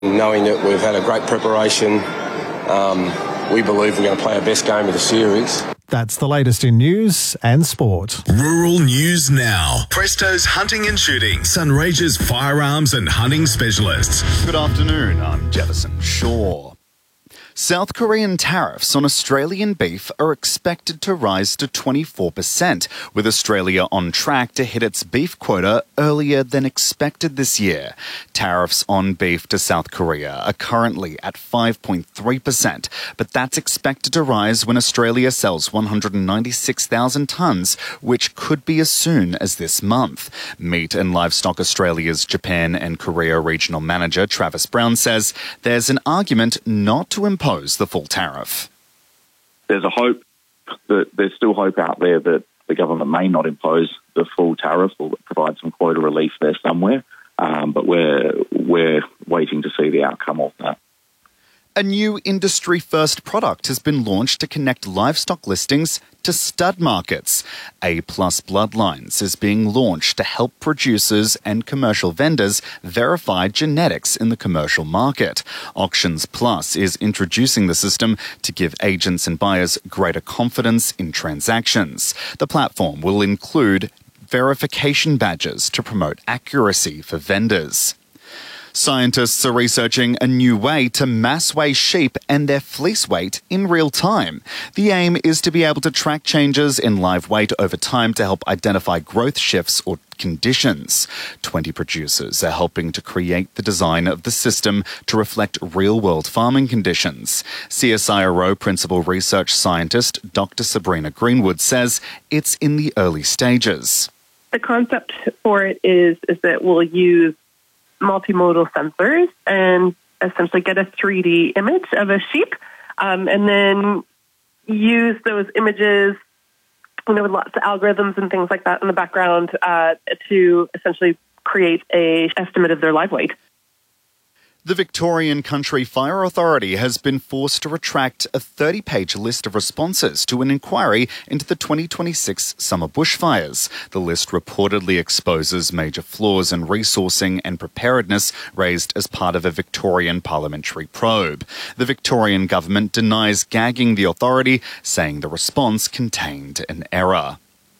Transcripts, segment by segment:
Knowing that we've had a great preparation, we believe we're going to play our best game of the series. That's the latest in news and sport. Rural News Now. Presto's Hunting and Shooting. Sunraysia's firearms and hunting specialists. Good afternoon, I'm Jefferson Shaw. South Korean tariffs on Australian beef are expected to rise to 24%, with Australia on track to hit its beef quota earlier than expected this year. Tariffs on beef to South Korea are currently at 5.3%, but that's expected to rise when Australia sells 196,000 tonnes, which could be as soon as this month. Meat and Livestock Australia's Japan and Korea Regional Manager Travis Brown says there's an argument not to impose the full tariff. There's there's still hope out there that the government may not impose the full tariff or provide some quota relief there somewhere, but we're waiting to see the outcome of that. A new industry-first product has been launched to connect livestock listings to stud markets. A+ Bloodlines is being launched to help producers and commercial vendors verify genetics in the commercial market. Auctions Plus is introducing the system to give agents and buyers greater confidence in transactions. The platform will include verification badges to promote accuracy for vendors. Scientists are researching a new way to mass weigh sheep and their fleece weight in real time. The aim is to be able to track changes in live weight over time to help identify growth shifts or conditions. 20 producers are helping to create the design of the system to reflect real-world farming conditions. CSIRO Principal Research Scientist Dr. Sabrina Greenwood says it's in the early stages. The concept for it is that we'll use multimodal sensors and essentially get a 3D image of a sheep, and then use those images, with lots of algorithms and things like that in the background to essentially create an estimate of their live weight. The Victorian Country Fire Authority has been forced to retract a 30-page list of responses to an inquiry into the 2026 summer bushfires. The list reportedly exposes major flaws in resourcing and preparedness raised as part of a Victorian parliamentary probe. The Victorian government denies gagging the authority, saying the response contained an error.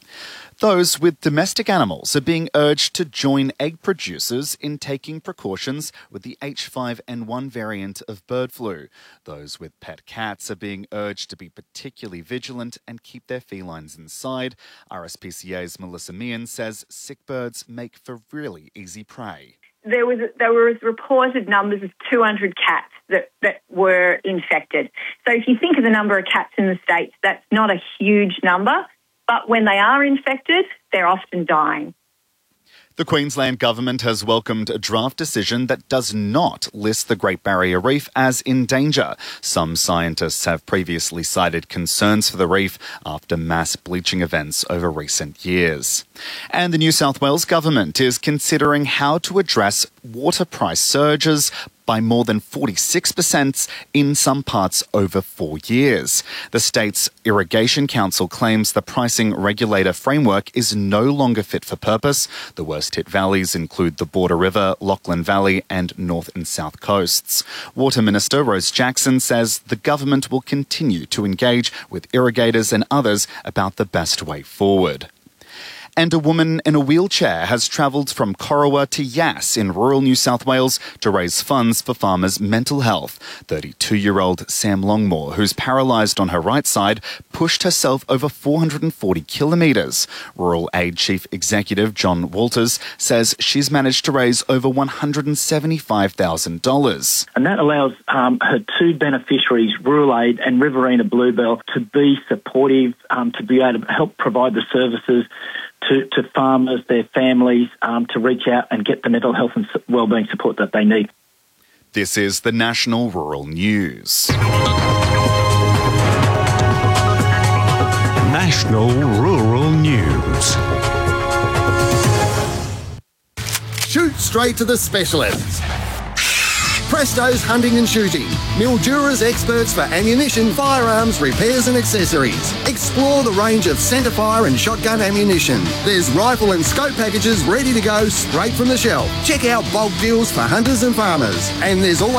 Those with domestic animals are being urged to join egg producers in taking precautions with the H5N1 variant of bird flu. Those with pet cats are being urged to be particularly vigilant and keep their felines inside. RSPCA's Melissa Meehan says sick birds make for really easy prey. There were reported numbers of 200 cats that were infected. So if you think of the number of cats in the States, that's not a huge number. But when they are infected, they're often dying. The Queensland Government has welcomed a draft decision that does not list the Great Barrier Reef as in danger. Some scientists have previously cited concerns for the reef after mass bleaching events over recent years. And the New South Wales Government is considering how to address water price surges by more than 46% in some parts over 4 years. The state's Irrigation Council claims the pricing regulator framework is no longer fit for purpose. The worst hit valleys include the Border River, Lachlan Valley and North and South coasts. Water Minister Rose Jackson says the government will continue to engage with irrigators and others about the best way forward. And a woman in a wheelchair has travelled from Corowa to Yass in rural New South Wales to raise funds for farmers' mental health. 32-year-old Sam Longmore, who's paralysed on her right side, pushed herself over 440 kilometres. Rural Aid Chief Executive John Walters says she's managed to raise over $175,000. And that allows her two beneficiaries, Rural Aid and Riverina Bluebell, to be supportive, to be able to help provide the services to farmers, their families, to reach out and get the mental health and wellbeing support that they need. This is the National Rural News. National Rural News. Shoot straight to the specialists. Presto's Hunting and Shooting. Mildura's experts for ammunition, firearms, repairs and accessories. Explore the range of centerfire and shotgun ammunition. There's rifle and scope packages ready to go straight from the shelf. Check out bulk deals for hunters and farmers. And there's always